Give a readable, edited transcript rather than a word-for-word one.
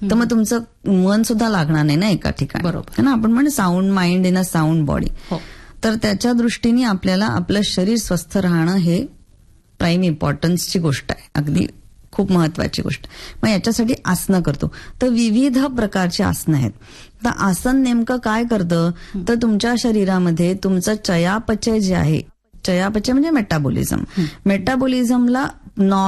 तर मग तुमचं मन सुद्धा लागणार नाही ना एका ठिकाणी. बरोबर. ना आपण म्हणजे sound mind in a sound body. हो. तर त्याच्या दृष्टीने आपल्याला आपलं शरीर स्वस्थ राहणं हे प्राईम इम्पॉर्टन्सची गोष्ट आहे, अगदी खूप महत्वाची गोष्ट. मग याच्यासाठी आसनं करतो. तर विविध प्रकारची आसनं आहेत. तर आसन नेमकं काय करतं, तर तुमच्या शरीरामध्ये तुमचं चयापचय जे आहे, चयापचय म्हणजे मेटाबॉलिझम, मेटाबॉलिझमला